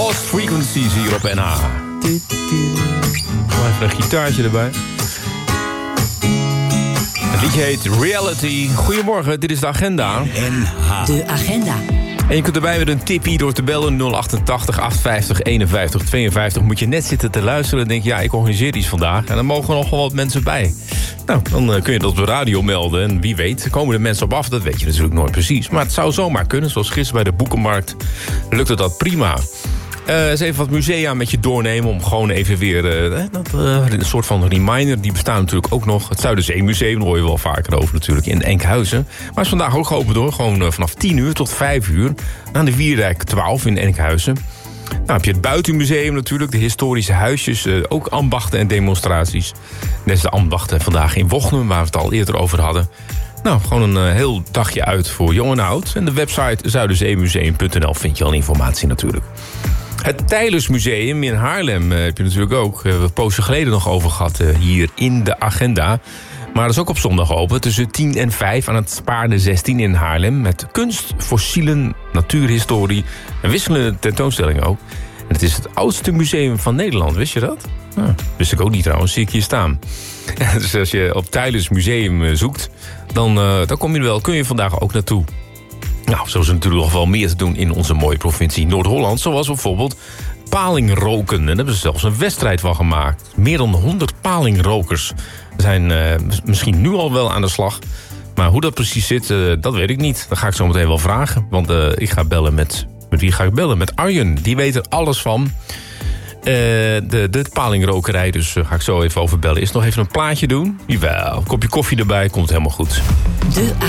Lost Frequencies hier op NH. Even een gitaartje erbij. Het liedje heet Reality. Goedemorgen, dit is de agenda. NH. De agenda. En je kunt erbij met een tippie door te bellen 088 850 51 52. Moet je net zitten te luisteren en denk je, ja, ik organiseer iets vandaag. En dan mogen er nog wel wat mensen bij. Nou, dan kun je dat op de radio melden. En wie weet, komen er mensen op af. Dat weet je natuurlijk nooit precies. Maar het zou zomaar kunnen. Zoals gisteren bij de boekenmarkt lukte dat prima. Eens even wat musea met je doornemen om gewoon even weer een soort van reminder. Die bestaan natuurlijk ook nog. Het Zuiderzeemuseum, daar hoor je wel vaker over natuurlijk, in Enkhuizen. Maar is vandaag ook geopend door. Gewoon vanaf 10 uur tot 5 uur. Aan de Wierdijk 12 in Enkhuizen. Nou heb je het Buitenmuseum natuurlijk, de historische huisjes, ook ambachten en demonstraties. Net is de ambachten vandaag in Wochnum, waar we het al eerder over hadden. Nou, gewoon een heel dagje uit voor jong en oud. En de website zuiderzeemuseum.nl vind je al informatie natuurlijk. Het Tijlersmuseum in Haarlem heb je natuurlijk ook. We hebben een poosje geleden nog over gehad hier in de agenda. Maar dat is ook op zondag open tussen 10 en 5 aan het Spaarne 16 in Haarlem. Met kunst, fossielen, natuurhistorie en wisselende tentoonstellingen ook. En het is het oudste museum van Nederland, wist je dat? Nou, wist ik ook niet trouwens, zie ik hier staan. Dus als je op Tijlers Museum zoekt, dan kom je er wel, kun je vandaag ook naartoe. Nou, zo is er natuurlijk nog wel meer te doen in onze mooie provincie Noord-Holland. Zoals bijvoorbeeld palingroken. En daar hebben ze zelfs een wedstrijd van gemaakt. Meer dan 100 palingrokers zijn misschien nu al wel aan de slag. Maar hoe dat precies zit, dat weet ik niet. Dat ga ik zo meteen wel vragen. Want ik ga bellen met wie ga ik bellen? Met Arjen. Die weet er alles van. De palingrokerij, dus ga ik zo even over bellen. Is nog even een plaatje doen? Jawel, een kopje koffie erbij, komt helemaal goed. De